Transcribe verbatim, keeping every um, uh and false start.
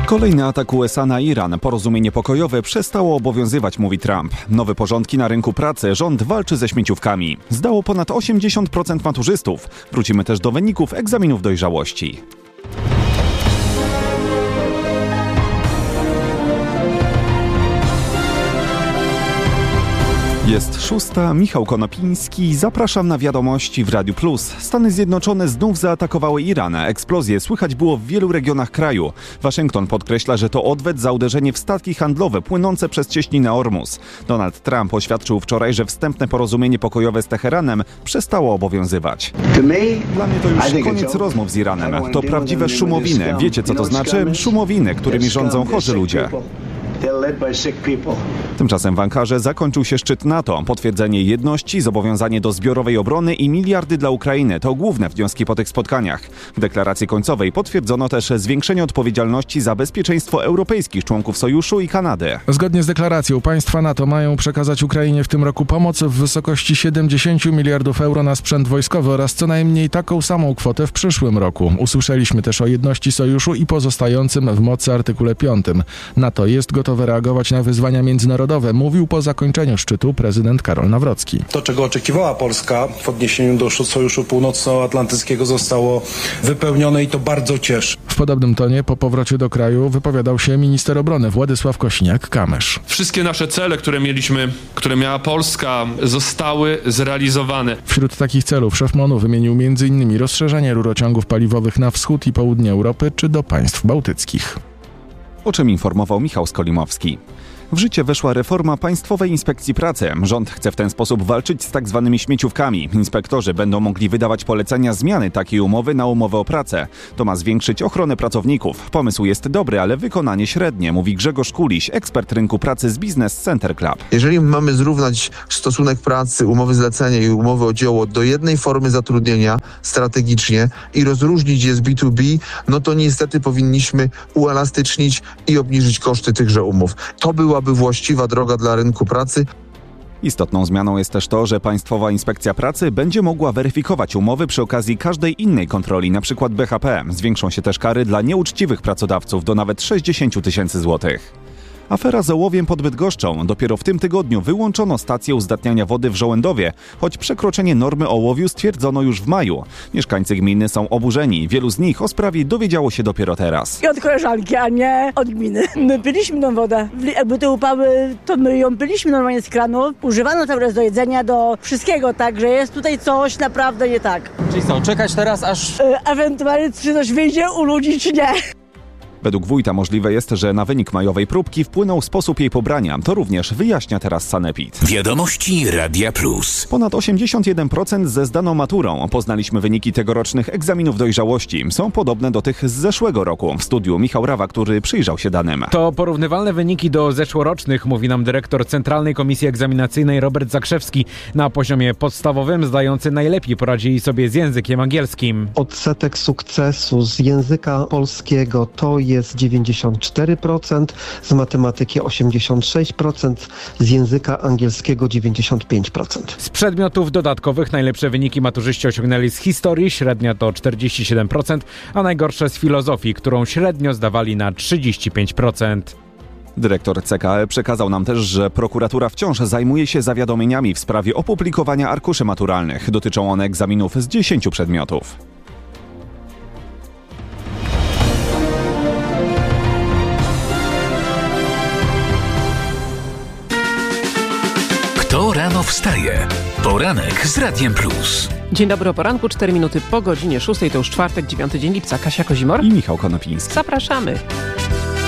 Kolejny atak U S A na Iran. Porozumienie pokojowe przestało obowiązywać, mówi Trump. Nowe porządki na rynku pracy. Rząd walczy ze śmieciówkami. Zdało ponad osiemdziesiąt procent maturzystów. Wrócimy też do wyników egzaminów dojrzałości. Jest szósta, Michał Konopiński. Zapraszam na wiadomości w Radiu Plus. Stany Zjednoczone znów zaatakowały Iran. Eksplozje słychać było w wielu regionach kraju. Waszyngton podkreśla, że to odwet za uderzenie w statki handlowe płynące przez cieśninę Ormus. Donald Trump oświadczył wczoraj, że wstępne porozumienie pokojowe z Teheranem przestało obowiązywać. Dla mnie to już koniec rozmów z Iranem. To prawdziwe szumowiny. Wiecie, co to znaczy? Szumowiny, którymi rządzą chorzy ludzie. Tymczasem w Ankarze zakończył się szczyt NATO. Potwierdzenie jedności, zobowiązanie do zbiorowej obrony i miliardy dla Ukrainy to główne wnioski po tych spotkaniach. W deklaracji końcowej potwierdzono też zwiększenie odpowiedzialności za bezpieczeństwo europejskich członków Sojuszu i Kanady. Zgodnie z deklaracją państwa NATO mają przekazać Ukrainie w tym roku pomoc w wysokości siedemdziesiąt miliardów euro na sprzęt wojskowy oraz co najmniej taką samą kwotę w przyszłym roku. Usłyszeliśmy też o jedności Sojuszu i pozostającym w mocy artykule piątym. NATO jest gotowe reagować na wyzwania międzynarodowe, mówił po zakończeniu szczytu prezydent Karol Nawrocki. To, czego oczekiwała Polska w odniesieniu do Sojuszu Północnoatlantyckiego, zostało wypełnione i to bardzo cieszy. W podobnym tonie po powrocie do kraju wypowiadał się minister obrony Władysław Kosiniak-Kamysz. Wszystkie nasze cele, które mieliśmy, które miała Polska, zostały zrealizowane. Wśród takich celów szef M O N-u wymienił między innymi rozszerzenie rurociągów paliwowych na wschód i południe Europy czy do państw bałtyckich. O czym informował Michał Skolimowski. W życie weszła reforma Państwowej Inspekcji Pracy. Rząd chce w ten sposób walczyć z tak zwanymi śmieciówkami. Inspektorzy będą mogli wydawać polecenia zmiany takiej umowy na umowę o pracę. To ma zwiększyć ochronę pracowników. Pomysł jest dobry, ale wykonanie średnie, mówi Grzegorz Kuliś, ekspert rynku pracy z Business Center Club. Jeżeli mamy zrównać stosunek pracy, umowy zlecenia i umowy o dzieło do jednej formy zatrudnienia strategicznie i rozróżnić je z B dwa B, no to niestety powinniśmy uelastycznić i obniżyć koszty tychże umów. To była byłaby właściwa droga dla rynku pracy. Istotną zmianą jest też to, że Państwowa Inspekcja Pracy będzie mogła weryfikować umowy przy okazji każdej innej kontroli, np. B H P. Zwiększą się też kary dla nieuczciwych pracodawców do nawet sześćdziesiąt tysięcy złotych. Afera z ołowiem pod Bydgoszczą. Dopiero w tym tygodniu wyłączono stację uzdatniania wody w Żołędowie, choć przekroczenie normy ołowiu stwierdzono już w maju. Mieszkańcy gminy są oburzeni. Wielu z nich o sprawie dowiedziało się dopiero teraz. I od koleżanki, a nie od gminy. My piliśmy tą wodę. Jakby te upały, to my ją piliśmy normalnie z kranu. Używano cały czas do jedzenia, do wszystkiego, także jest tutaj coś naprawdę nie tak. Czyli co, czekać teraz aż... E, ewentualnie czy coś wyjdzie u ludzi, czy nie. Według wójta możliwe jest, że na wynik majowej próbki wpłynął sposób jej pobrania. To również wyjaśnia teraz Sanepid. Wiadomości Radia Plus. Ponad osiemdziesiąt jeden procent ze zdaną maturą. Poznaliśmy wyniki tegorocznych egzaminów dojrzałości. Są podobne do tych z zeszłego roku. W studiu Michał Rawa, który przyjrzał się danym. To porównywalne wyniki do zeszłorocznych, mówi nam dyrektor Centralnej Komisji Egzaminacyjnej Robert Zakrzewski. Na poziomie podstawowym zdający najlepiej poradzili sobie z językiem angielskim. Odsetek sukcesu z języka polskiego to jest dziewięćdziesiąt cztery procent, z matematyki osiemdziesiąt sześć procent, z języka angielskiego dziewięćdziesiąt pięć procent. Z przedmiotów dodatkowych najlepsze wyniki maturzyści osiągnęli z historii, średnia to czterdzieści siedem procent, a najgorsze z filozofii, którą średnio zdawali na trzydzieści pięć procent. Dyrektor C K E przekazał nam też, że prokuratura wciąż zajmuje się zawiadomieniami w sprawie opublikowania arkuszy maturalnych. Dotyczą one egzaminów z dziesięciu przedmiotów. Kto rano wstaje? Poranek z Radiem Plus. Dzień dobry, o poranku, cztery minuty po godzinie szóstej, to już czwartek, dziewiąty dzień lipca. Kasia Kozimor i Michał Konopiński. Zapraszamy.